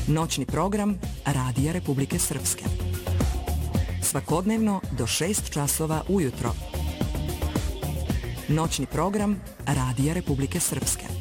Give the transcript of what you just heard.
Noćni program Radija Republike Srpske. Svakodnevno do 6 časova ujutro. Noćni program Radija Republike Srpske.